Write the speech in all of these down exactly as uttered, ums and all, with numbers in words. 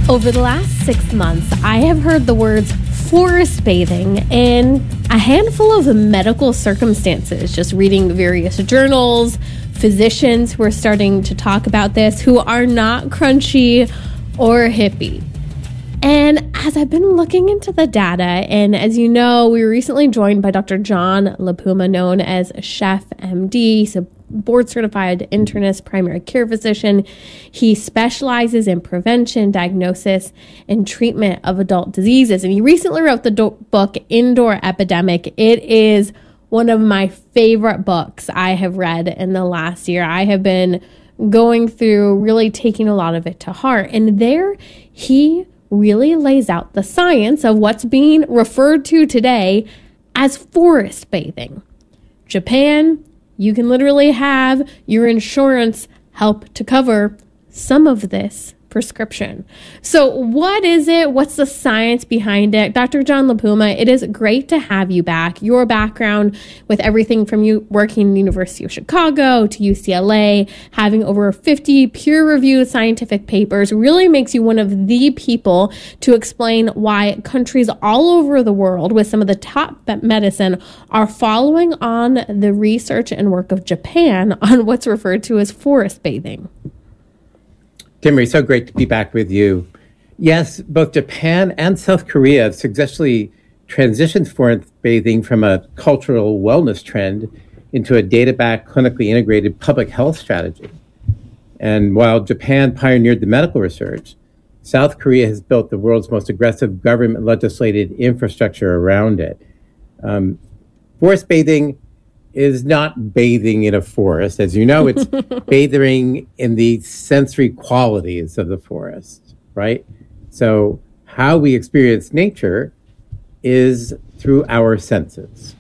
Over the last six months, I have heard the words forest bathing in a handful of medical circumstances, just reading various journals, physicians who are starting to talk about this, who are not crunchy or hippie. And as I've been looking into the data, and as you know, we were recently joined by Doctor John LaPuma, known as Chef M D. He's a board-certified internist, primary care physician. He specializes in prevention, diagnosis, and treatment of adult diseases. And he recently wrote the do- book, Indoor Epidemic. It is one of my favorite books I have read in the last year. I have been going through, really taking a lot of it to heart. And there he really lays out the science of what's being referred to today as forest bathing. Japan, you can literally have your insurance help to cover some of this prescription. So what is it? What's the science behind it? Doctor John LaPuma, it is great to have you back. Your background with everything from you working in the University of Chicago to U C L A, having over fifty peer-reviewed scientific papers, really makes you one of the people to explain why countries all over the world with some of the top medicine are following on the research and work of Japan on what's referred to as forest bathing. Kimberly, so great to be back with you. Yes, both Japan and South Korea have successfully transitioned forest bathing from a cultural wellness trend into a data-backed, clinically integrated public health strategy. And while Japan pioneered the medical research, South Korea has built the world's most aggressive government-legislated infrastructure around it. Um, forest bathing is not bathing in a forest. As you know, it's bathing in the sensory qualities of the forest, right? So how we experience nature is through our senses.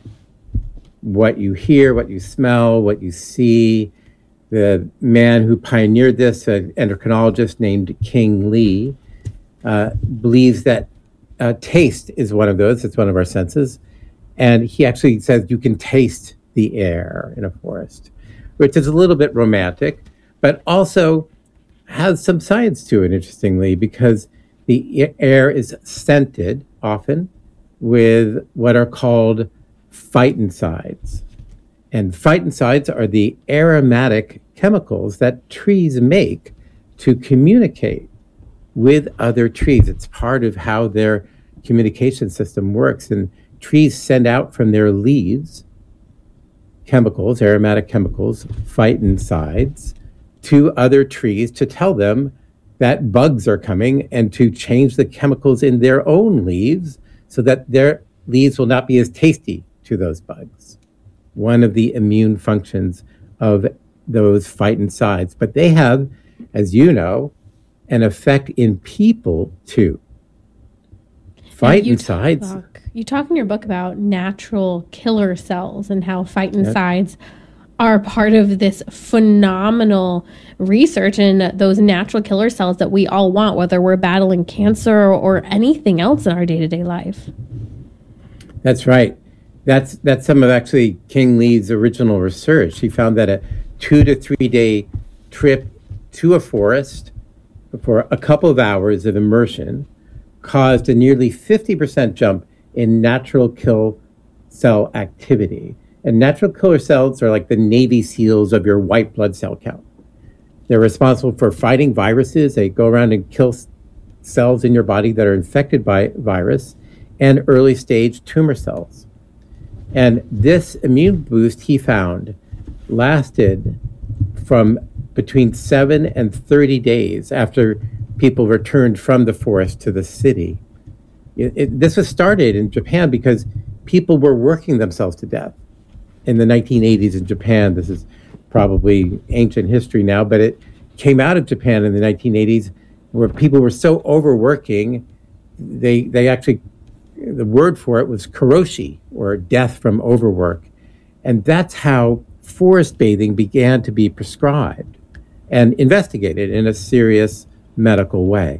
What you hear, what you smell, what you see. The man who pioneered this, an endocrinologist named King Lee, uh, believes that uh, taste is one of those. It's one of our senses. And he actually says you can taste the air in a forest, which is a little bit romantic, but also has some science to it, interestingly, because the air is scented often with what are called phytoncides. And phytoncides are the aromatic chemicals that trees make to communicate with other trees. It's part of how their communication system works. And trees send out from their leaves chemicals, aromatic chemicals, phytoncides, to other trees to tell them that bugs are coming and to change the chemicals in their own leaves so that their leaves will not be as tasty to those bugs. One of the immune functions of those phytoncides. But they have, as you know, an effect in people too. Phytoncides. You talk in your book about natural killer cells and how phytoncides yep. are part of this phenomenal research in those natural killer cells that we all want, whether we're battling cancer or anything else in our day-to-day life. That's right. That's that's some of actually King Lee's original research. He found that a two to three day trip to a forest for a couple of hours of immersion caused a nearly fifty percent jump in natural kill cell activity. And natural killer cells are like the Navy SEALs of your white blood cell count. They're responsible for fighting viruses. They go around and kill cells in your body that are infected by virus and early stage tumor cells. And this immune boost, he found, lasted from between seven and thirty days after people returned from the forest to the city. It, it, this was started in Japan because people were working themselves to death in the nineteen eighties in Japan. This is probably ancient history now, but it came out of Japan in the nineteen eighties where people were so overworking, they they actually, the word for it was karoshi, or death from overwork. And that's how forest bathing began to be prescribed and investigated in a serious medical way.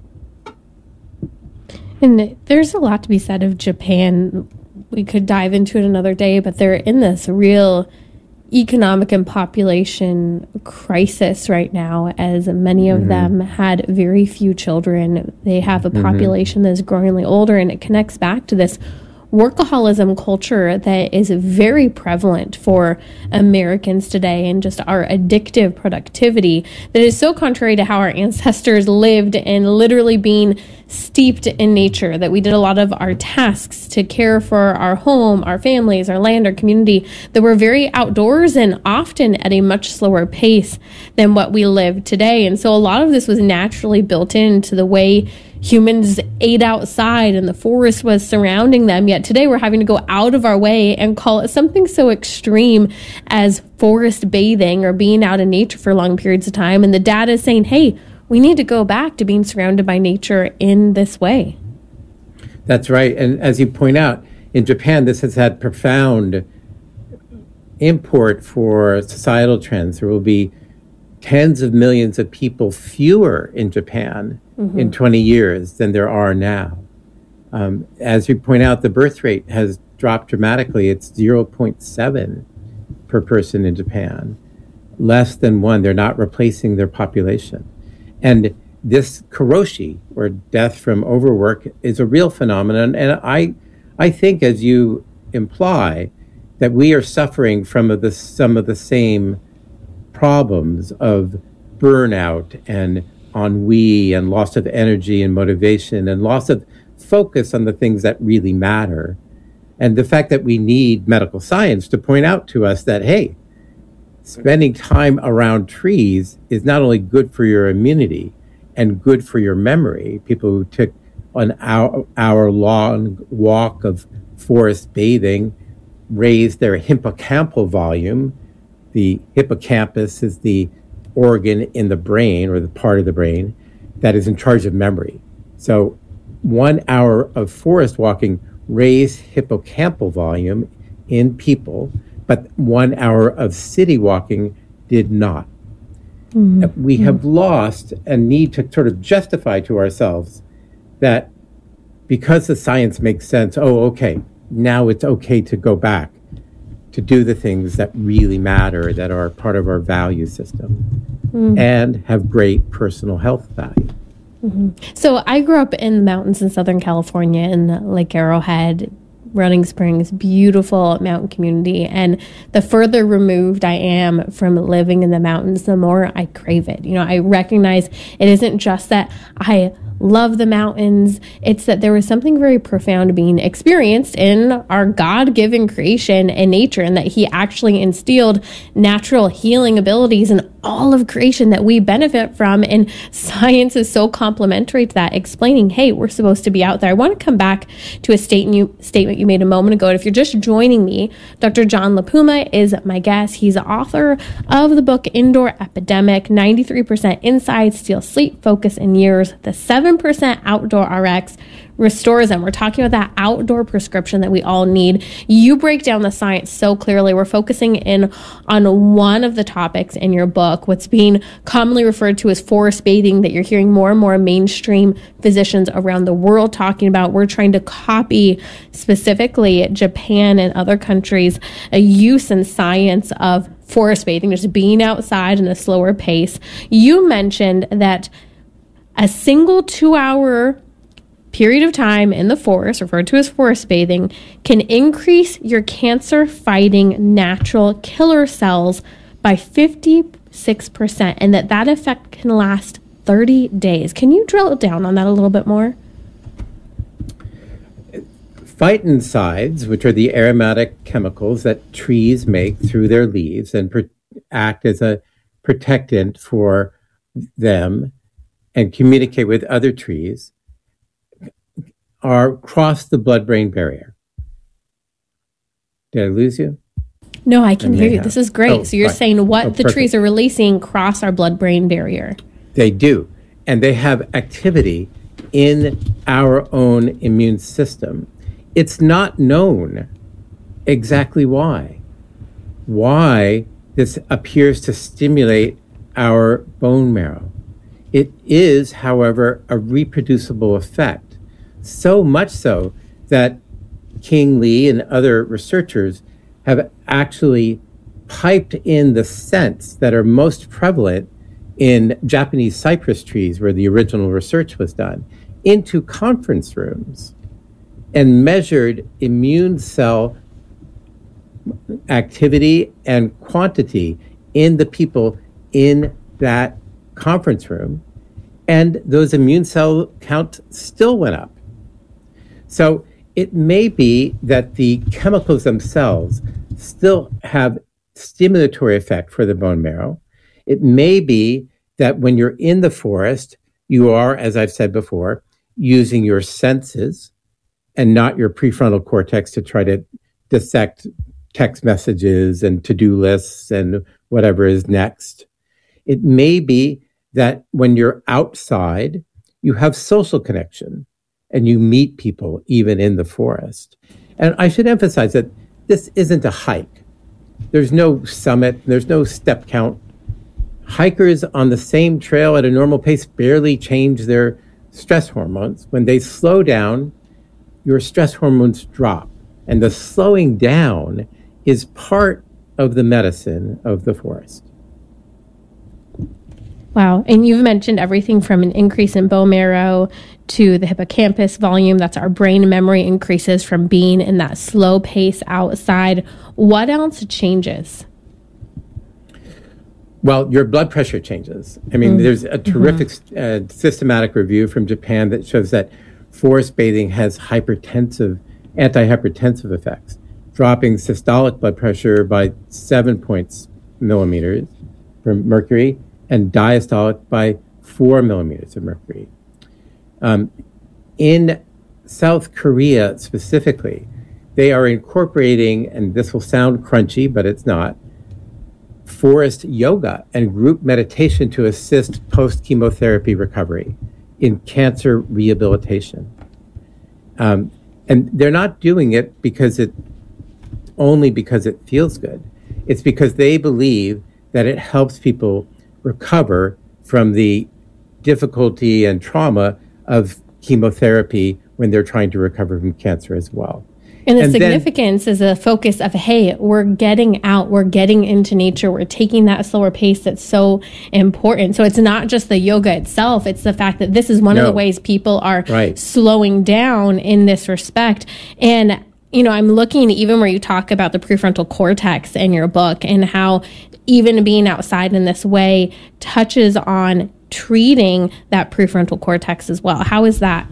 And there's a lot to be said of Japan. We could dive into it another day, but they're in this real economic and population crisis right now, as many of mm-hmm. them had very few children. They have a population mm-hmm. that is growingly older, and it connects back to this workaholism culture that is very prevalent for Americans today, and just our addictive productivity that is so contrary to how our ancestors lived, and literally being steeped in nature, that we did a lot of our tasks to care for our home, our families, our land, our community, that were very outdoors and often at a much slower pace than what we live today. And so a lot of this was naturally built into the way humans ate outside and the forest was surrounding them. Yet today we're having to go out of our way and call it something so extreme as forest bathing or being out in nature for long periods of time. And the data is saying, hey, we need to go back to being surrounded by nature in this way. That's right. And as you point out, in Japan, this has had profound import for societal trends. There will be tens of millions of people fewer in Japan mm-hmm. in twenty years than there are now. Um, as you point out, the birth rate has dropped dramatically. It's zero point seven per person in Japan, less than one. They're not replacing their population. And this karoshi, or death from overwork, is a real phenomenon. And I, I think, as you imply, that we are suffering from the, some of the same problems of burnout and ennui and loss of energy and motivation and loss of focus on the things that really matter. And the fact that we need medical science to point out to us that, hey, spending time around trees is not only good for your immunity and good for your memory. People who took an hour, hour long walk of forest bathing raised their hippocampal volume. The hippocampus is the organ in the brain, or the part of the brain that is in charge of memory. So one hour of forest walking raised hippocampal volume in people, but one hour of city walking did not. Mm-hmm. We have lost and need to sort of justify to ourselves that because the science makes sense, oh, okay, now it's okay to go back to do the things that really matter, that are part of our value system, mm-hmm. and have great personal health value. Mm-hmm. So I grew up in the mountains in Southern California, in Lake Arrowhead, Running Springs, beautiful mountain community. And the further removed I am from living in the mountains, the more I crave it. You know, I recognize it isn't just that I love the mountains. It's that there was something very profound being experienced in our God-given creation and nature, and that he actually instilled natural healing abilities in all of creation that we benefit from. And science is so complementary to that, explaining, hey, we're supposed to be out there. I want to come back to a state you, statement you made a moment ago. And if you're just joining me, Doctor John LaPuma is my guest. He's the author of the book Indoor Epidemic, ninety-three percent Inside, Steal Sleep, Focus, and Years, the seven percent Outdoor R X restores them. We're talking about that outdoor prescription that we all need. You break down the science so clearly. We're focusing in on one of the topics in your book, what's being commonly referred to as forest bathing, that you're hearing more and more mainstream physicians around the world talking about. We're trying to copy specifically Japan and other countries' a use in science of forest bathing, just being outside in a slower pace. You mentioned that a single two-hour period of time in the forest, referred to as forest bathing, can increase your cancer-fighting natural killer cells by fifty-six percent, and that that effect can last thirty days. Can you drill down on that a little bit more? Phytoncides, which are the aromatic chemicals that trees make through their leaves and pro- act as a protectant for them and communicate with other trees, are cross the blood-brain barrier. Did I lose you? No, I can hear you. Have. This is great. Oh, so you're right. saying what oh, the perfect. trees are releasing cross our blood-brain barrier. They do. And they have activity in our own immune system. It's not known exactly why. Why this appears to stimulate our bone marrow. It is, however, a reproducible effect. So much so that King Lee and other researchers have actually piped in the scents that are most prevalent in Japanese cypress trees, where the original research was done, into conference rooms and measured immune cell activity and quantity in the people in that conference room, and those immune cell counts still went up. So it may be that the chemicals themselves still have stimulatory effect for the bone marrow. It may be that when you're in the forest, you are, as I've said before, using your senses and not your prefrontal cortex to try to dissect text messages and to-do lists and whatever is next. It may be that when you're outside, you have social connection and you meet people even in the forest. And I should emphasize that this isn't a hike. There's no summit, there's no step count. Hikers on the same trail at a normal pace barely change their stress hormones. When they slow down, your stress hormones drop. And the slowing down is part of the medicine of the forest. Wow. And you've mentioned everything from an increase in bone marrow to the hippocampus volume. That's our brain memory increases from being in that slow pace outside. What else changes? Well, your blood pressure changes. I mean, mm-hmm. there's a terrific mm-hmm. uh, systematic review from Japan that shows that forest bathing has hypertensive, antihypertensive effects, dropping systolic blood pressure by seven points millimeters of mercury and diastolic by four millimeters of mercury. Um, in South Korea specifically, they are incorporating, and this will sound crunchy, but it's not, forest yoga and group meditation to assist post-chemotherapy recovery in cancer rehabilitation. Um, and they're not doing it because it only because it feels good. It's because they believe that it helps people recover from the difficulty and trauma of chemotherapy when they're trying to recover from cancer as well. And the and significance then, is a focus of, hey, we're getting out, we're getting into nature, we're taking that slower pace that's so important. So it's not just the yoga itself, it's the fact that this is one no, of the ways people are right. slowing down in this respect. And, you know, I'm looking even where you talk about the prefrontal cortex in your book and how even being outside in this way touches on treating that prefrontal cortex as well. How is that?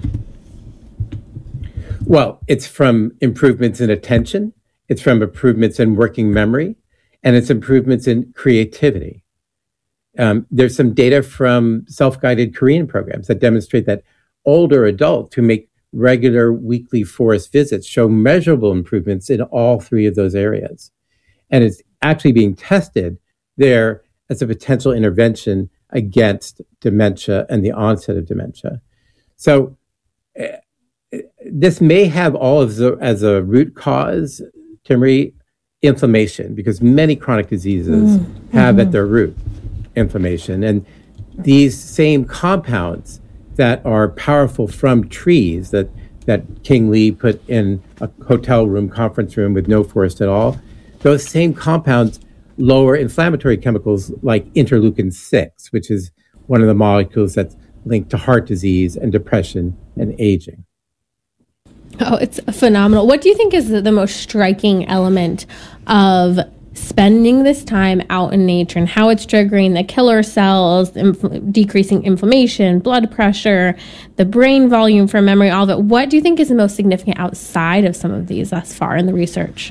Well, it's from improvements in attention, it's from improvements in working memory, and it's improvements in creativity. Um, there's some data from self-guided Korean programs that demonstrate that older adults who make regular weekly forest visits show measurable improvements in all three of those areas. And it's actually being tested there as a potential intervention against dementia and the onset of dementia. So uh, this may have all of the, as a root cause, Timmerie, inflammation, because many chronic diseases mm-hmm. have at their root inflammation. And these same compounds that are powerful from trees that, that King Lee put in a hotel room, conference room with no forest at all, those same compounds lower inflammatory chemicals like interleukin six, which is one of the molecules that's linked to heart disease and depression and aging. Oh, it's phenomenal. What do you think is the, the most striking element of spending this time out in nature and how it's triggering the killer cells, inf- decreasing inflammation, blood pressure, the brain volume for memory, all of it? What do you think is the most significant outside of some of these thus far in the research?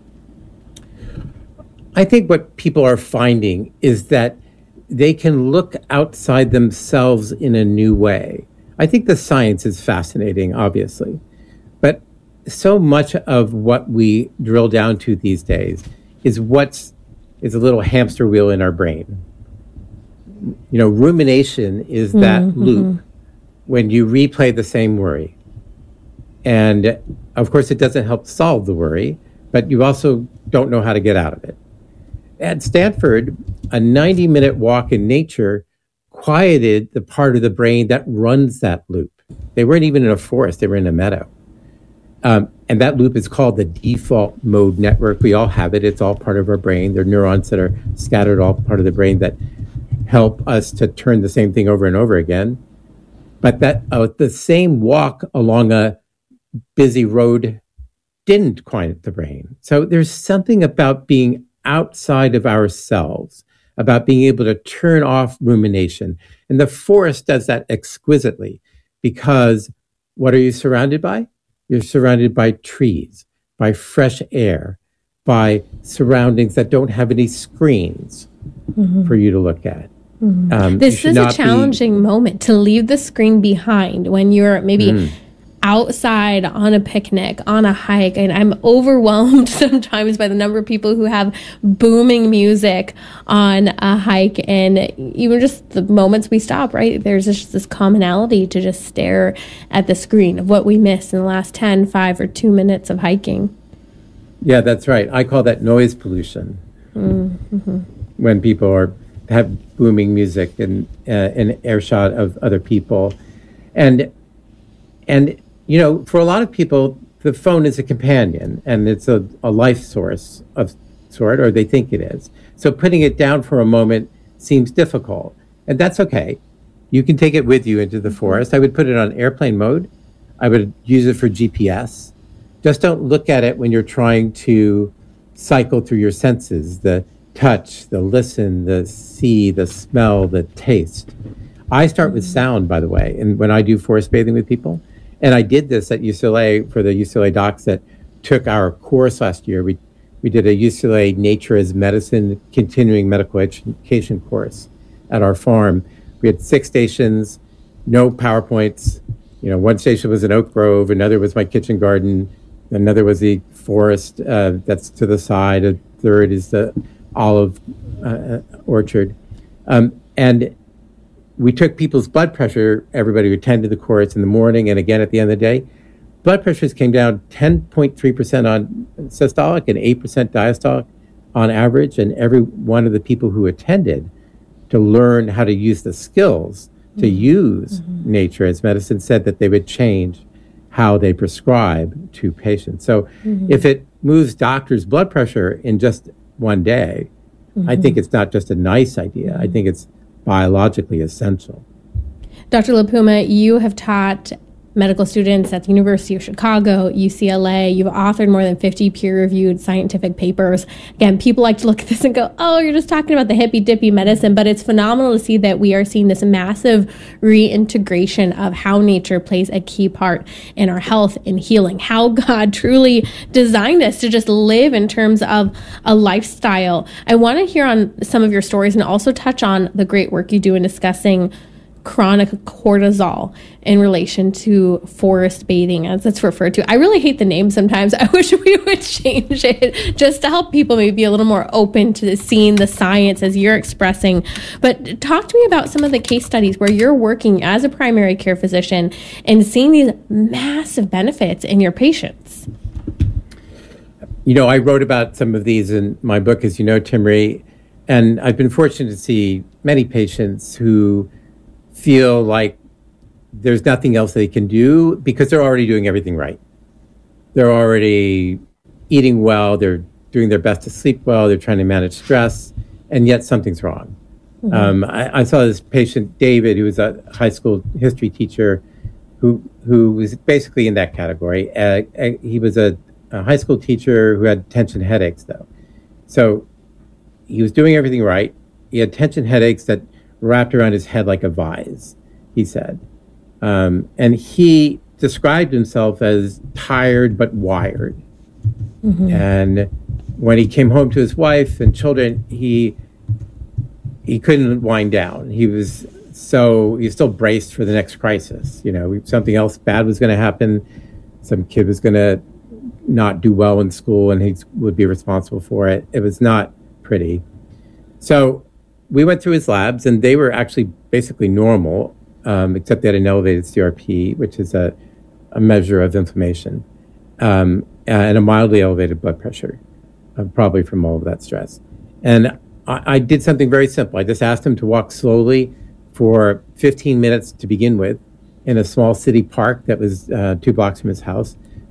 I think what people are finding is that they can look outside themselves in a new way. I think the science is fascinating, obviously, but so much of what we drill down to these days is what's is a little hamster wheel in our brain. You know, rumination is that mm-hmm. loop when you replay the same worry. And of course, it doesn't help solve the worry, but you also don't know how to get out of it. At Stanford, a ninety-minute walk in nature quieted the part of the brain that runs that loop. They weren't even in a forest, they were in a meadow. Um, and that loop is called the default mode network. We all have it. It's all part of our brain. There are neurons that are scattered all part of the brain that help us to turn the same thing over and over again. But that uh, the same walk along a busy road didn't quiet the brain. So there's something about being outside of ourselves, about being able to turn off rumination. And the forest does that exquisitely, because what are you surrounded by? You're surrounded by trees, by fresh air, by surroundings that don't have any screens mm-hmm. for you to look at. Mm-hmm. Um, this is a challenging be... moment to leave the screen behind when you're maybe mm. outside on a picnic, on a hike. And I'm overwhelmed sometimes by the number of people who have booming music on a hike. And even just the moments we stop, right? There's just this commonality to just stare at the screen of what we missed in the last ten, five, or two minutes of hiking. Yeah, that's right. I call that noise pollution. Mm-hmm. When people are have booming music and uh, an earshot of other people. And, and you know, for a lot of people, the phone is a companion and it's a, a life source of sort, or they think it is. So putting it down for a moment seems difficult. And that's okay. You can take it with you into the forest. I would put it on airplane mode. I would use it for G P S. Just don't look at it when you're trying to cycle through your senses, the touch, the listen, the see, the smell, the taste. I start with sound, by the way, and when I do forest bathing with people. And I did this at U C L A for the U C L A docs that took our course last year. We we did a U C L A Nature as Medicine continuing medical education course at our farm. We had six stations, no PowerPoints. You know, one station was an oak grove, another was my kitchen garden, another was the forest uh, that's to the side, a third is the olive uh, orchard. Um, and we took people's blood pressure, everybody who attended the course in the morning and again at the end of the day. Blood pressures came down ten point three percent on systolic and eight percent diastolic on average. And every one of the people who attended to learn how to use the skills to mm-hmm. use mm-hmm. nature as medicine said that they would change how they prescribe to patients. So mm-hmm. if it moves doctors' blood pressure in just one day, mm-hmm. I think it's not just a nice idea. I think it's biologically essential. Doctor LaPuma, you have taught medical students at the University of Chicago, U C L A. You've authored more than fifty peer-reviewed scientific papers. Again, people like to look at this and go, oh, you're just talking about the hippy-dippy medicine, but it's phenomenal to see that we are seeing this massive reintegration of how nature plays a key part in our health and healing, how God truly designed us to just live in terms of a lifestyle. I want to hear on some of your stories and also touch on the great work you do in discussing chronic cortisol in relation to forest bathing, as it's referred to. I really hate the name sometimes. I wish we would change it just to help people maybe be a little more open to seeing the science as you're expressing. But talk to me about some of the case studies where you're working as a primary care physician and seeing these massive benefits in your patients. You know, I wrote about some of these in my book, as you know, Timmerie, and I've been fortunate to see many patients who feel like there's nothing else they can do because they're already doing everything right. They're already eating well, they're doing their best to sleep well, they're trying to manage stress, and yet something's wrong. Mm-hmm. Um, I, I saw this patient, David, who was a high school history teacher who who was basically in that category. Uh, he was a, a high school teacher who had tension headaches, though. So he was doing everything right. He had tension headaches that wrapped around his head like a vise, he said. Um, and he described himself as tired but wired. Mm-hmm. And when he came home to his wife and children, he he couldn't wind down. He was so, he was still braced for the next crisis. You know, something else bad was going to happen. Some kid was going to not do well in school and he would be responsible for it. It was not pretty. So we went through his labs, and they were actually basically normal, um, except they had an elevated C R P, which is a, a measure of inflammation, um, and a mildly elevated blood pressure, uh, probably from all of that stress. And I, I did something very simple. I just asked him to walk slowly for fifteen minutes to begin with in a small city park that was uh, two blocks from his house,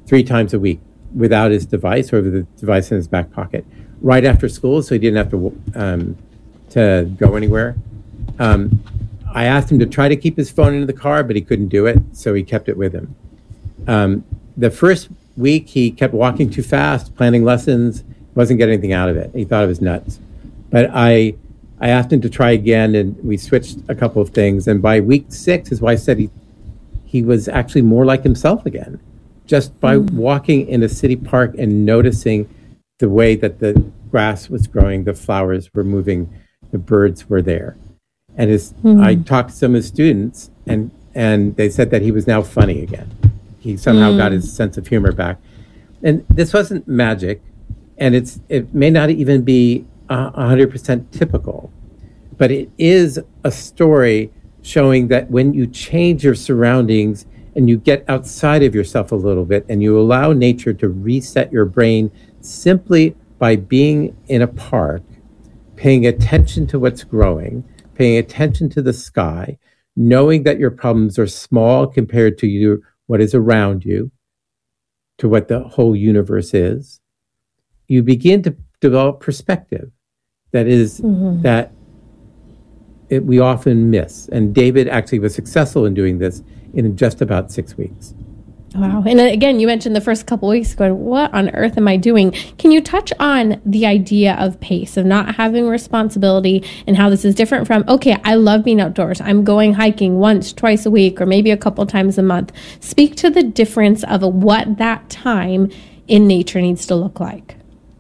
three times a week without his device or the device in his back pocket, right after school, so he didn't have to um, to go anywhere. Um, I asked him to try to keep his phone in the car, but he couldn't do it, so he kept it with him. Um, the first week, he kept walking too fast, planning lessons, wasn't getting anything out of it. He thought it was nuts. But I I asked him to try again, and we switched a couple of things. And by week six, his wife said he he was actually more like himself again, just by mm. walking in a city park and noticing the way that the grass was growing, the flowers were moving, the birds were there. And his, mm. I talked to some of his students, and, and they said that he was now funny again. He somehow mm. got his sense of humor back. And this wasn't magic, and it's it may not even be uh, one hundred percent typical, but it is a story showing that when you change your surroundings and you get outside of yourself a little bit and you allow nature to reset your brain simply by being in a park, paying attention to what's growing, paying attention to the sky, knowing that your problems are small compared to you, what is around you, to what the whole universe is, you begin to develop perspective that is mm-hmm. that it, we often miss. And David actually was successful in doing this in just about six weeks. Wow. And again, you mentioned the first couple of weeks going, what on earth am I doing? Can you touch on the idea of pace, of not having responsibility, and how this is different from, okay, I love being outdoors. I'm going hiking once, twice a week, or maybe a couple times a month. Speak to the difference of what that time in nature needs to look like.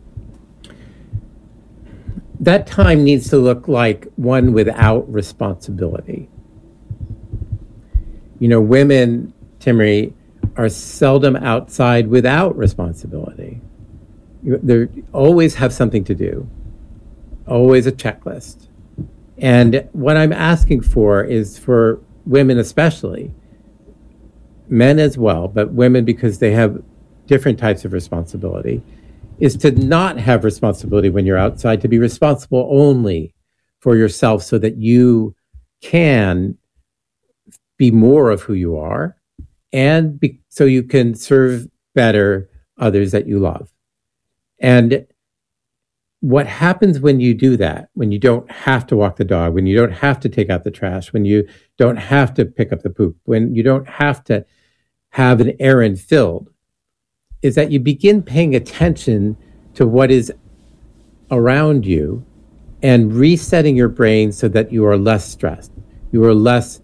That time needs to look like one without responsibility. You know, women, Timmerie, are seldom outside without responsibility. They always have something to do, always a checklist. And what I'm asking for is for women especially, men as well, but women because they have different types of responsibility, is to not have responsibility when you're outside, to be responsible only for yourself so that you can be more of who you are and be, so you can serve better others that you love. And what happens when you do that, when you don't have to walk the dog, when you don't have to take out the trash, when you don't have to pick up the poop, when you don't have to have an errand filled, is that you begin paying attention to what is around you and resetting your brain so that you are less stressed. You are less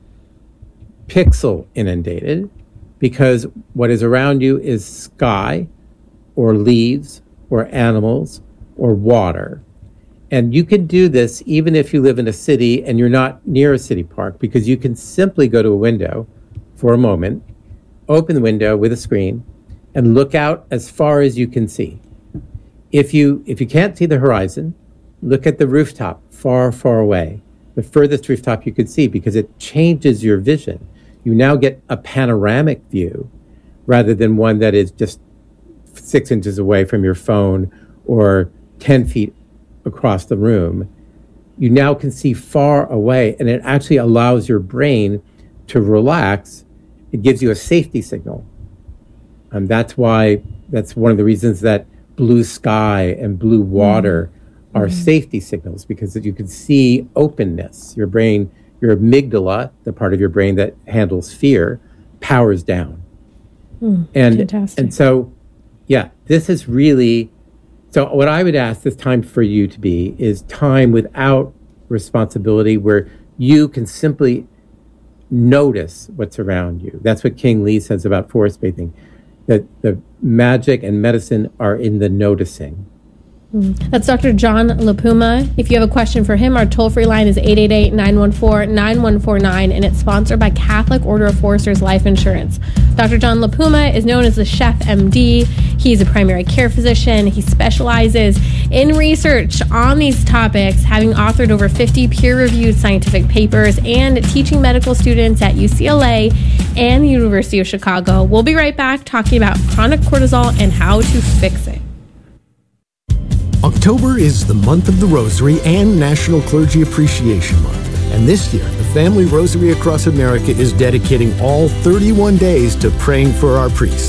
pixel inundated because what is around you is sky or leaves or animals or water. And you can do this even if you live in a city and you're not near a city park, because you can simply go to a window for a moment, open the window with a screen, and look out as far as you can see. If you if you can't see the horizon, look at the rooftop far, far away, the furthest rooftop you could see, because it changes your vision. You now get a panoramic view rather than one that is just six inches away from your phone or ten feet across the room. You now can see far away, and it actually allows your brain to relax. It gives you a safety signal. And that's why, that's one of the reasons that blue sky and blue water mm-hmm. are mm-hmm. safety signals, because you can see openness. Your brain, your amygdala, the part of your brain that handles fear, powers down. Mm, and fantastic. And so, yeah, this is really, so what I would ask this time for you to be is time without responsibility, where you can simply notice what's around you. That's what King Lee says about forest bathing. That the magic and medicine are in the noticing. That's Doctor John LaPuma. If you have a question for him, our toll-free line is eight eight eight, nine one four, nine one four nine, and it's sponsored by Catholic Order of Foresters Life Insurance. Doctor John LaPuma is known as the Chef M D. He's a primary care physician. He specializes in research on these topics, having authored over fifty peer-reviewed scientific papers and teaching medical students at U C L A and the University of Chicago. We'll be right back talking about chronic cortisol and how to fix it. October is the month of the Rosary and National Clergy Appreciation Month. And this year, the Family Rosary across America is dedicating all thirty-one days to praying for our priests.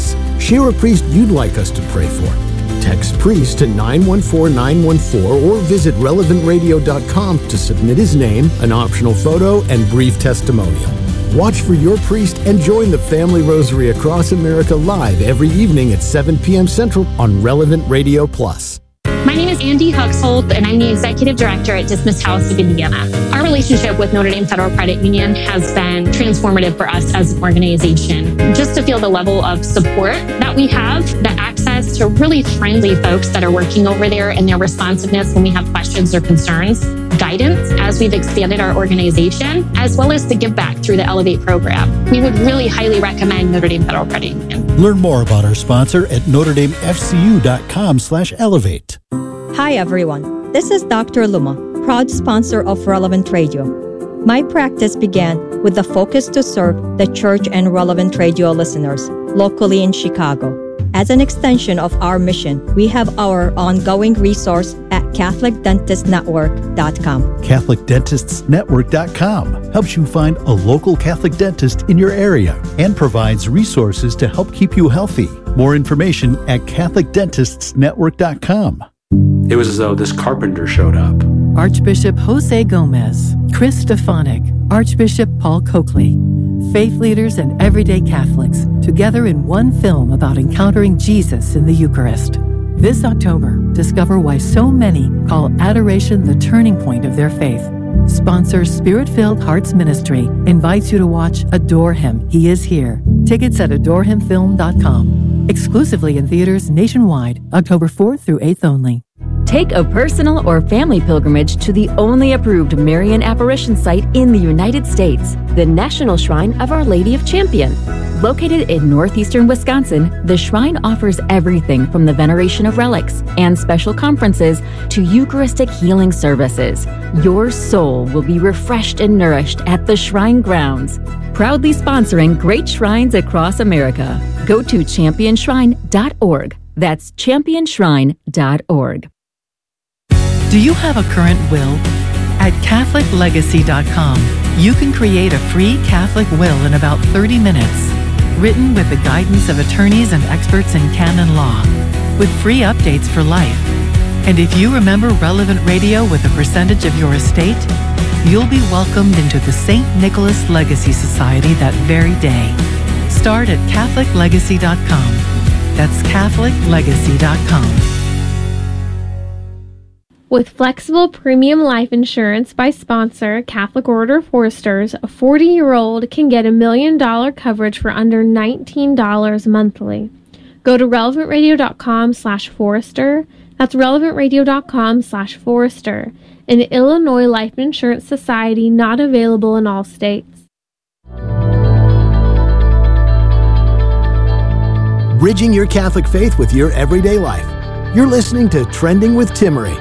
Share a priest you'd like us to pray for. Text priest to nine one four nine one four or visit relevant radio dot com to submit his name, an optional photo, and brief testimonial. Watch for your priest and join the Family Rosary across America live every evening at seven p.m. Central on Relevant Radio Plus. My name is Andy Huxhold, and I'm the Executive Director at Dismiss House of Indiana. Our relationship with Notre Dame Federal Credit Union has been transformative for us as an organization. Just to feel the level of support that we have, the access to really friendly folks that are working over there and their responsiveness when we have questions or concerns, guidance as we've expanded our organization, as well as the give back through the Elevate program. We would really highly recommend Notre Dame Federal Credit Union. Learn more about our sponsor at notre dame f c u dot com slash elevate. Hi everyone, this is Doctor Luma, proud sponsor of Relevant Radio. My practice began with the focus to serve the church and Relevant Radio listeners locally in Chicago. As an extension of our mission, we have our ongoing resource at catholic dentist network dot com. catholic dentists network dot com helps you find a local Catholic dentist in your area and provides resources to help keep you healthy. More information at catholic dentists network dot com. It was as though this carpenter showed up. Archbishop Jose Gomez, Chris Stefanik, Archbishop Paul Coakley, faith leaders and everyday Catholics together in one film about encountering Jesus in the Eucharist. This October, discover why so many call adoration the turning point of their faith. Sponsor Spirit-Filled Hearts Ministry invites you to watch Adore Him, He Is Here. Tickets at adore him film dot com. Exclusively in theaters nationwide, October fourth through eighth only. Take a personal or family pilgrimage to the only approved Marian apparition site in the United States, the National Shrine of Our Lady of Champion. Located in northeastern Wisconsin, the shrine offers everything from the veneration of relics and special conferences to Eucharistic healing services. Your soul will be refreshed and nourished at the shrine grounds. Proudly sponsoring great shrines across America. Go to champion shrine dot org. That's champion shrine dot org. Do you have a current will? At catholic legacy dot com, you can create a free Catholic will in about thirty minutes, written with the guidance of attorneys and experts in canon law, with free updates for life. And if you remember Relevant Radio with a percentage of your estate, you'll be welcomed into the Saint Nicholas Legacy Society that very day. Start at catholic legacy dot com. That's catholic legacy dot com. With flexible premium life insurance by sponsor Catholic Order Foresters, a forty-year-old can get a million dollar coverage for under nineteen dollars monthly. Go to relevant radio dot com slash Forester. That's relevant radio dot com slash Forester. An Illinois Life Insurance Society not available in all states. Bridging your Catholic faith with your everyday life. You're listening to Trending with Timmerie.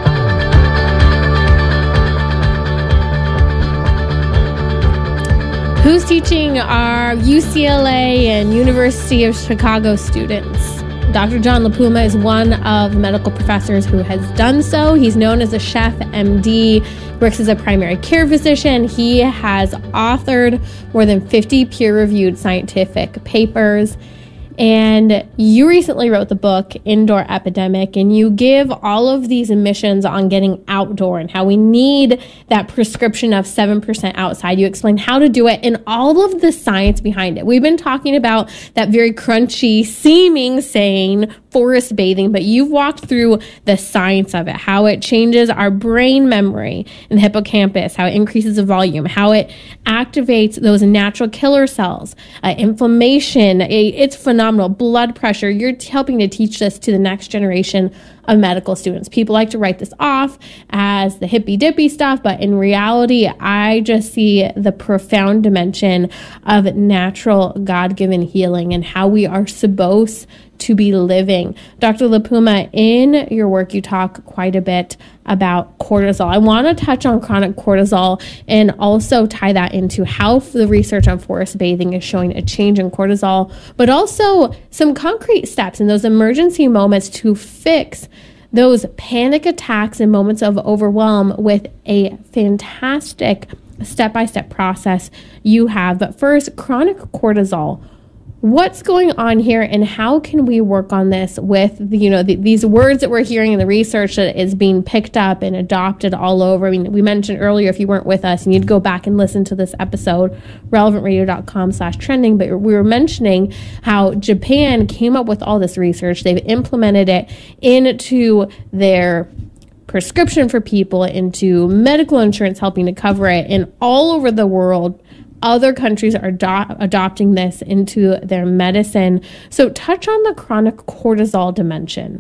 Who's teaching our U C L A and University of Chicago students? Doctor John LaPuma is one of the medical professors who has done so. He's known as a chef, M D, works as a primary care physician. He has authored more than fifty peer-reviewed scientific papers. And you recently wrote the book, Indoor Epidemic, and you give all of these emissions on getting outdoor and how we need that prescription of seven percent outside. You explain how to do it and all of the science behind it. We've been talking about that very crunchy, seeming sane forest bathing, but you've walked through the science of it, how it changes our brain memory in the hippocampus, how it increases the volume, how it activates those natural killer cells, uh, inflammation. It's phenomenal. Blood pressure. You're t- helping to teach this to the next generation of medical students. People like to write this off as the hippy dippy stuff, but in reality, I just see the profound dimension of natural God-given healing and how we are supposed to be living. Doctor LaPuma, in your work, you talk quite a bit about cortisol. I want to touch on chronic cortisol and also tie that into how the research on forest bathing is showing a change in cortisol, but also some concrete steps in those emergency moments to fix those panic attacks and moments of overwhelm with a fantastic step-by-step process you have. But first, chronic cortisol. what's going on here, and how can we work on this with the, you know the, these words that we're hearing in the research that is being picked up and adopted all over? I mean, we mentioned earlier, if you weren't with us and you'd go back and listen to this episode, relevant radio dot com slash trending, but we were mentioning how Japan came up with all this research. They've implemented it into their prescription for people, into medical insurance helping to cover it, and all over the world other countries are do- adopting this into their medicine. So touch on the chronic cortisol dimension.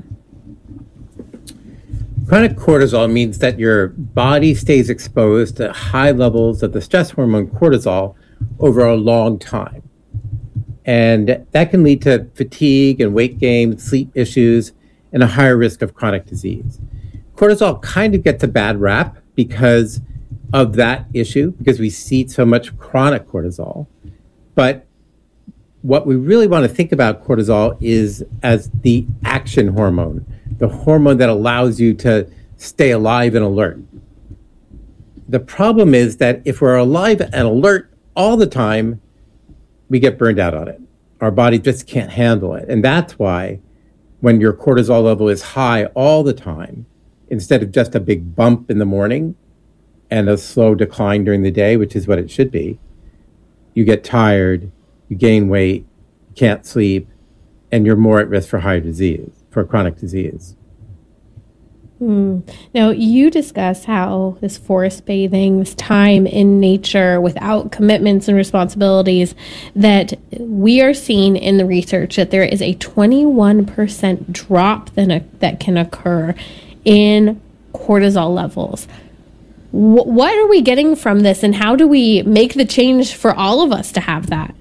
Chronic cortisol means that your body stays exposed to high levels of the stress hormone cortisol over a long time. And that can lead to fatigue and weight gain, sleep issues, and a higher risk of chronic disease. Cortisol kind of gets a bad rap because of that issue, because we see so much chronic cortisol. But what we really want to think about cortisol is as the action hormone, the hormone that allows you to stay alive and alert. The problem is that if we're alive and alert all the time, we get burned out on it. Our body just can't handle it. And that's why when your cortisol level is high all the time, instead of just a big bump in the morning and a slow decline during the day, which is what it should be, you get tired, you gain weight, can't sleep, and you're more at risk for higher disease, for chronic disease. Mm. Now, you discuss how this forest bathing, this time in nature without commitments and responsibilities, that we are seeing in the research that there is a twenty-one percent drop that, that can occur in cortisol levels. W- what are we getting from this, and how do we make the change for all of us to have that?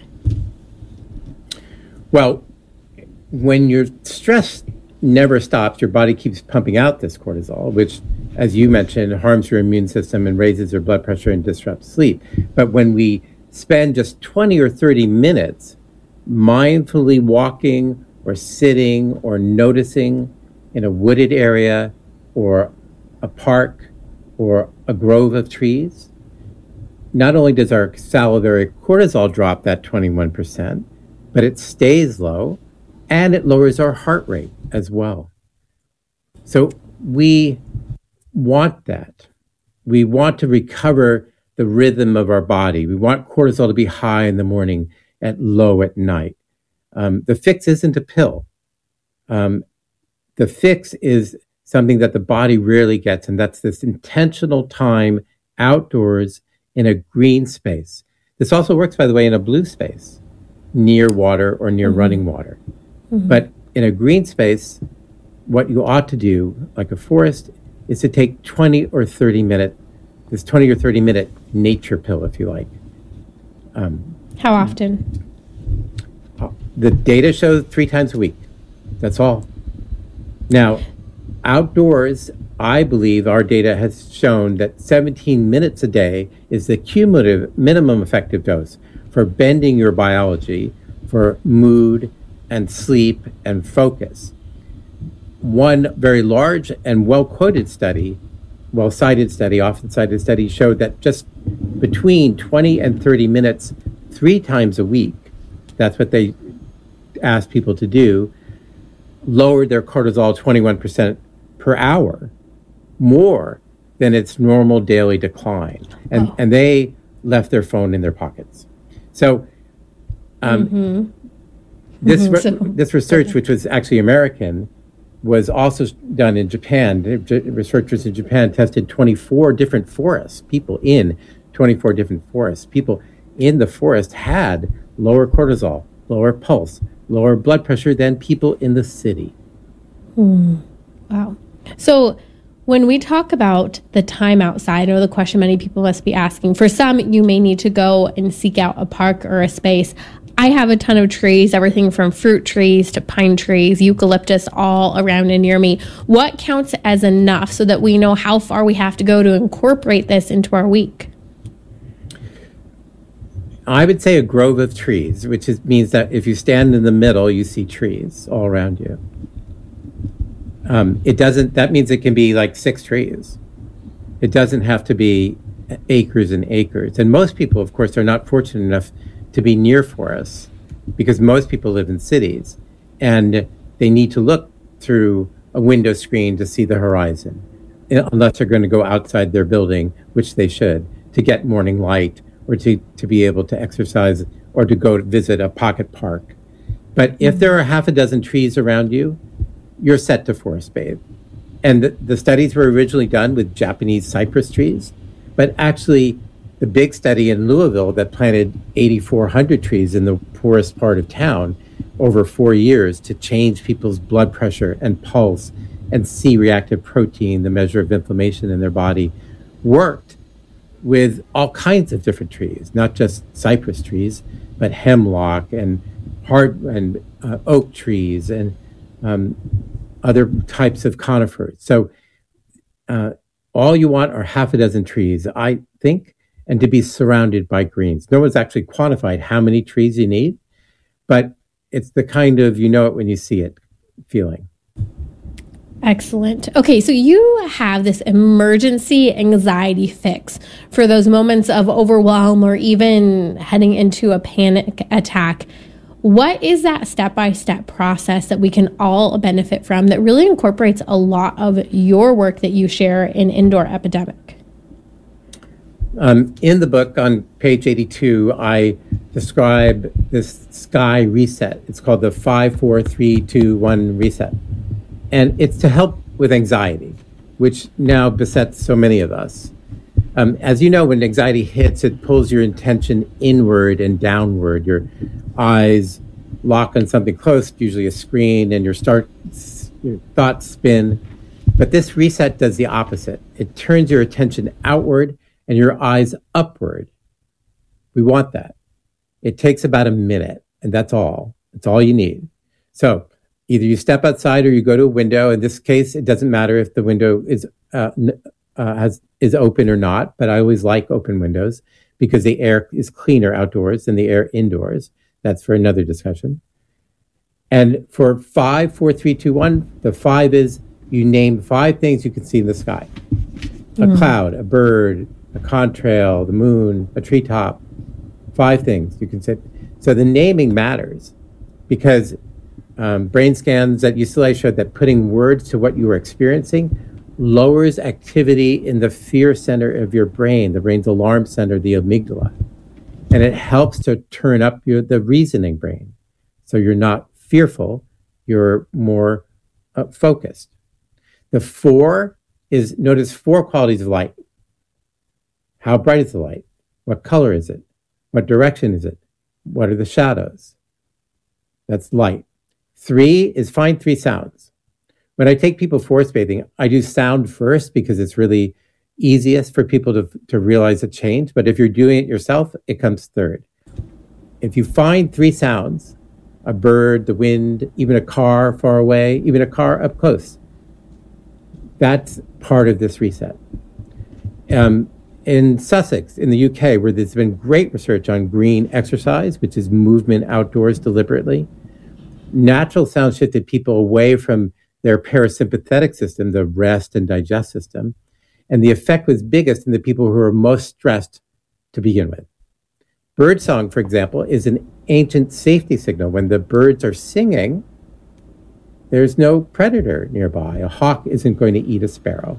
Well, when you're stressed never stops, your body keeps pumping out this cortisol, which, as you mentioned, harms your immune system and raises your blood pressure and disrupts sleep. But when we spend just twenty or thirty minutes mindfully walking or sitting or noticing in a wooded area or a park or a grove of trees, not only does our salivary cortisol drop that twenty-one percent, but it stays low, and it lowers our heart rate as well. So we want that. We want to recover the rhythm of our body. We want cortisol to be high in the morning and low at night. Um, the fix isn't a pill. Um, the fix is something that the body rarely gets, and that's this intentional time outdoors in a green space. This also works, by the way, in a blue space, near water or near mm-hmm. running water. Mm-hmm. But in a green space, what you ought to do, like a forest, is to take twenty or thirty minute, this twenty or thirty minute nature pill, if you like. Um, How often? The data shows three times a week. That's all. Now, outdoors, I believe our data has shown that seventeen minutes a day is the cumulative minimum effective dose for bending your biology for mood and sleep and focus. One very large and well-quoted study, well-cited study, often cited study, showed that just between twenty and thirty minutes, three times a week, that's what they asked people to do, lowered their cortisol twenty-one percent per hour, more than its normal daily decline. And, oh. and they left their phone in their pockets. So um, mm-hmm. this, re- so, this research, okay. which was actually American, was also done in Japan. Researchers in Japan tested twenty-four different forests, people in twenty-four different forests. People in the forest had lower cortisol, lower pulse, lower blood pressure than people in the city. Hmm. Wow. So when we talk about the time outside, I know the question many people must be asking. For some, you may need to go and seek out a park or a space. I have a ton of trees, everything from fruit trees to pine trees, eucalyptus, all around and near me. What counts as enough so that we know how far we have to go to incorporate this into our week? I would say a grove of trees, which is, means that if you stand in the middle, you see trees all around you. Um, it doesn't, that means it can be like six trees. It doesn't have to be acres and acres. And most people, of course, are not fortunate enough to be near forests. because most people live in cities and they need to look through a window screen to see the horizon, unless they're going to go outside their building, which they should, to get morning light or to, to be able to exercise or to go visit a pocket park. But if there are half a dozen trees around you, you're set to forest bathe. And the, the studies were originally done with Japanese cypress trees, but actually the big study in Louisville that planted eighty-four hundred trees in the poorest part of town over four years to change people's blood pressure and pulse and C-reactive protein, the measure of inflammation in their body, worked with all kinds of different trees, not just cypress trees, but hemlock and hard and uh, oak trees and um, other types of conifers. So uh, all you want are half a dozen trees, I think, and to be surrounded by greens. No one's actually quantified how many trees you need, but it's the kind of you know it when you see it feeling. Excellent. Okay, so you have this emergency anxiety fix for those moments of overwhelm or even heading into a panic attack. What is that step-by-step process that we can all benefit from that really incorporates a lot of your work that you share in Indoor Epidemic? Um, in the book on page eighty-two, I describe this sky reset. It's called the five, four, three, two, one reset. And it's to help with anxiety, which now besets so many of us. Um, as you know, when anxiety hits, it pulls your intention inward and downward. Your eyes lock on something close, usually a screen, and your start your thoughts spin. But this reset does the opposite. It turns your attention outward and your eyes upward. We want that. It takes about a minute, and that's all. That's all you need. So either you step outside or you go to a window. In this case, it doesn't matter if the window is uh, uh, has is open or not, but I always like open windows because the air is cleaner outdoors than the air indoors. That's for another discussion. And for five, four, three, two, one, the five is you name five things you can see in the sky. Mm-hmm. A cloud, a bird, a contrail, the moon, a treetop. Five things you can see. So the naming matters because um, brain scans at U C L A showed that putting words to what you are experiencing lowers activity in the fear center of your brain, the brain's alarm center, the amygdala. And it helps to turn up your, the reasoning brain. So you're not fearful, you're more uh, focused. The four is, notice four qualities of light. How bright is the light? What color is it? What direction is it? What are the shadows? That's light. Three is find three sounds. When I take people forest bathing, I do sound first because it's really easiest for people to, to realize a change. But if you're doing it yourself, it comes third. If you find three sounds, a bird, the wind, even a car far away, even a car up close, that's part of this reset. Um, in Sussex, in the U K, where there's been great research on green exercise, which is movement outdoors deliberately, natural sound shifted people away from their parasympathetic system, the rest and digest system. And the effect was biggest in the people who are most stressed to begin with. Birdsong, for example, is an ancient safety signal. When the birds are singing, there's no predator nearby. A hawk isn't going to eat a sparrow.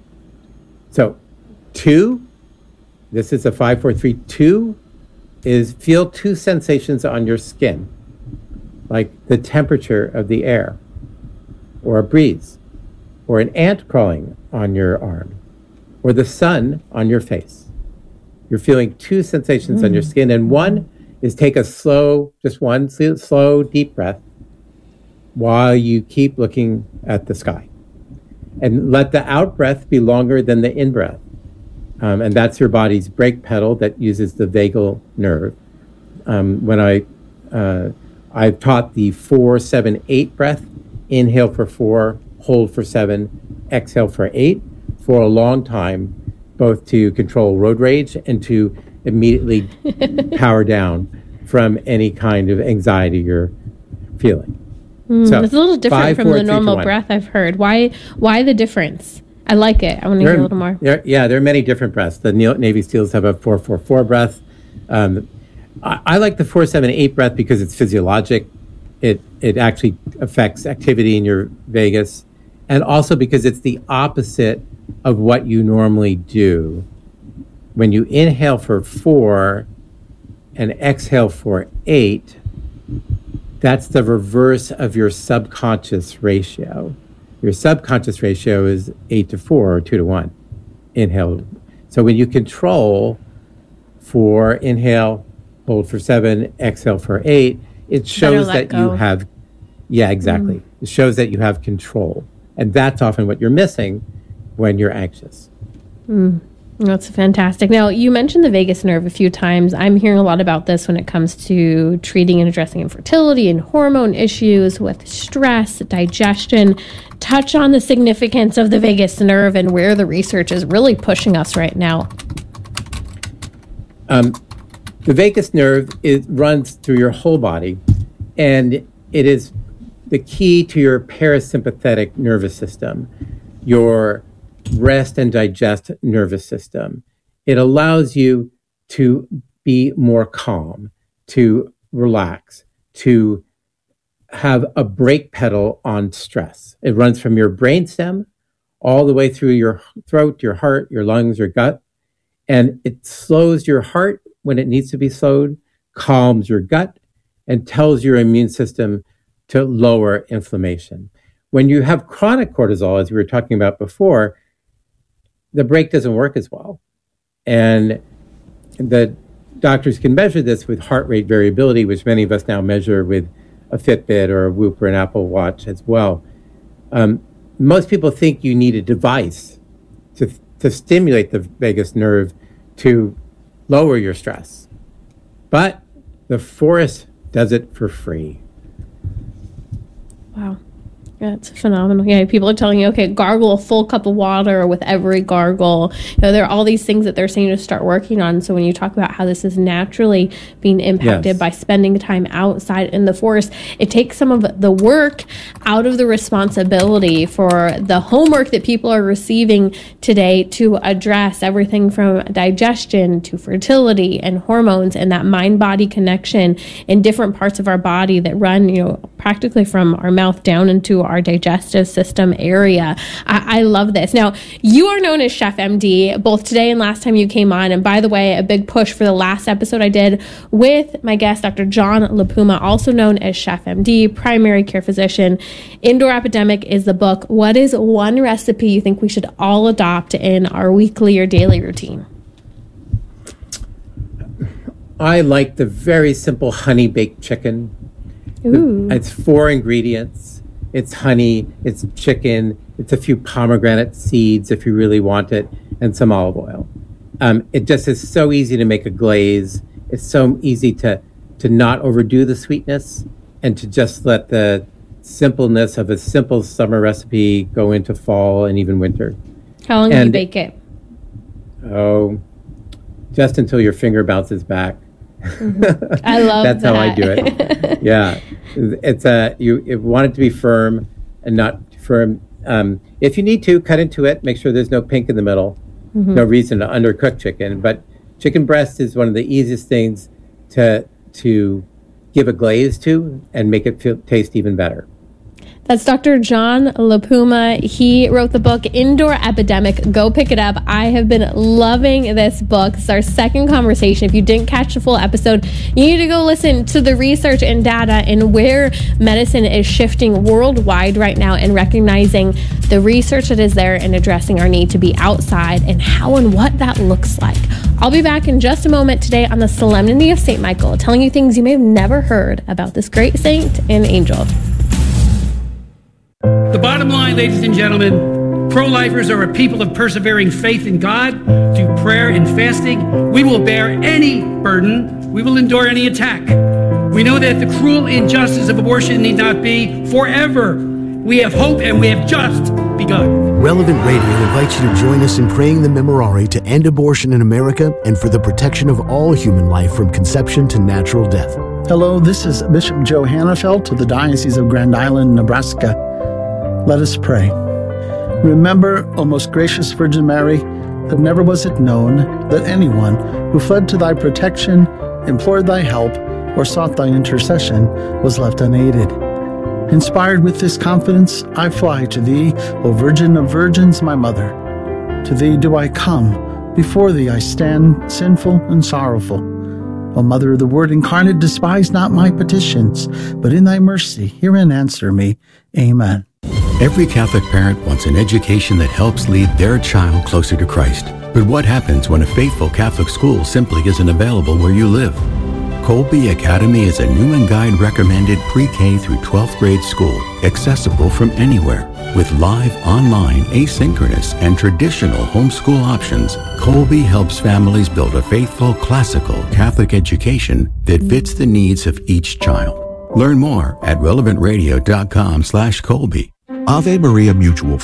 So two, this is a five, four, three, two, is feel two sensations on your skin, like the temperature of the air, or a breeze, or an ant crawling on your arm, or the sun on your face. You're feeling two sensations mm. on your skin, and one is take a slow, just one slow, deep breath while you keep looking at the sky. And let the out breath be longer than the in breath. Um, and that's your body's brake pedal that uses the vagal nerve. Um, when I, uh, I've taught the four, seven, eight breath, inhale for four, hold for seven, exhale for eight, for a long time, both to control road rage and to immediately power down from any kind of anxiety you're feeling. Mm, so it's a little different five, from four, the normal three, breath I've heard. Why Why the difference? I like it. I want to hear a little more. There, yeah, there are many different breaths. The Navy SEALs have a four four four breath. Um, I, I like the four, seven, eight breath because it's physiologic. It it actually affects activity in your vagus, and also because it's the opposite of what you normally do. When you inhale for four and exhale for eight, that's the reverse of your subconscious ratio. Your subconscious ratio is eight to four or two to one. Inhale. So when you control for inhale, hold for seven, exhale for eight, it shows that go. you have, yeah, exactly. Mm. It shows that you have control. And that's often what you're missing when you're anxious. Mm. That's fantastic. Now, you mentioned the vagus nerve a few times. I'm hearing a lot about this when it comes to treating and addressing infertility and hormone issues with stress, digestion. Touch on the significance of the vagus nerve and where the research is really pushing us right now. Um, the vagus nerve is, runs through your whole body, and it is the key to your parasympathetic nervous system, your rest and digest nervous system. It allows you to be more calm, to relax, to have a brake pedal on stress. It runs from your brainstem all the way through your throat, your heart, your lungs, your gut, and it slows your heart when it needs to be slowed, calms your gut, and tells your immune system to lower inflammation. When you have chronic cortisol, as we were talking about before, the brake doesn't work as well. And the doctors can measure this with heart rate variability, which many of us now measure with a Fitbit or a Whoop or an Apple Watch as well. Um, most people think you need a device to, to stimulate the vagus nerve to lower your stress. But the forest does it for free. Wow. Yeah, it's phenomenal. Yeah, people are telling you, okay, gargle a full cup of water with every gargle. You know, there are all these things that they're saying to start working on. So when you talk about how this is naturally being impacted yes. by spending time outside in the forest, it takes some of the work out of the responsibility for the homework that people are receiving today to address everything from digestion to fertility and hormones and that mind-body connection in different parts of our body that run, you know, practically from our mouth down into our digestive system area. I, I love this. Now, you are known as Chef M D, both today and last time you came on. And by the way, a big push for the last episode I did with my guest, Doctor John LaPuma, also known as Chef M D, primary care physician. Indoor Epidemic is the book. What is one recipe you think we should all adopt in our weekly or daily routine? I like the very simple honey baked chicken. Ooh. It's four ingredients. It's honey, it's chicken, it's a few pomegranate seeds if you really want it, and some olive oil. Um, it just is so easy to make a glaze. It's so easy to, to not overdo the sweetness and to just let the simpleness of a simple summer recipe go into fall and even winter. How long and, do you bake it? Oh, just until your finger bounces back. Mm-hmm. I love That's that. how I do it. Yeah. It's a, you it want it to be firm and not firm. Um, if you need to, cut into it. Make sure there's no pink in the middle. Mm-hmm. No reason to undercook chicken. But chicken breast is one of the easiest things to to give a glaze to and make it feel, taste even better. That's Doctor John LaPuma. He wrote the book Indoor Epidemic. Go pick it up. I have been loving this book. It's our second conversation. If you didn't catch the full episode, you need to go listen to the research and data and where medicine is shifting worldwide right now and recognizing the research that is there and addressing our need to be outside and how and what that looks like. I'll be back in just a moment today on the Solemnity of Saint Michael, telling you things you may have never heard about this great saint and angel. The bottom line, ladies and gentlemen, pro-lifers are a people of persevering faith in God through prayer and fasting. We will bear any burden. We will endure any attack. We know that the cruel injustice of abortion need not be forever. We have hope and we have just begun. Relevant Radio invites you to join us in praying the Memorare to end abortion in America and for the protection of all human life from conception to natural death. Hello, this is Bishop Joe Hannafelt of the Diocese of Grand Island, Nebraska. Let us pray. Remember, O most gracious Virgin Mary, that never was it known that anyone who fled to thy protection implored thy help, or sought thy intercession was left unaided. Inspired with this confidence, I fly to thee, O Virgin of Virgins, my mother. To thee do I come, before thee I stand sinful and sorrowful. O Mother of the Word incarnate, despise not my petitions, but in thy mercy hear and answer me. Amen. Every Catholic parent wants an education that helps lead their child closer to Christ. But what happens when a faithful Catholic school simply isn't available where you live? Colby Academy is a Newman Guide recommended pre-K through twelfth grade school, accessible from anywhere. With live, online, asynchronous, and traditional homeschool options, Colby helps families build a faithful, classical Catholic education that fits the needs of each child. Learn more at relevant radio dot com slash Colby. Ave Maria Mutual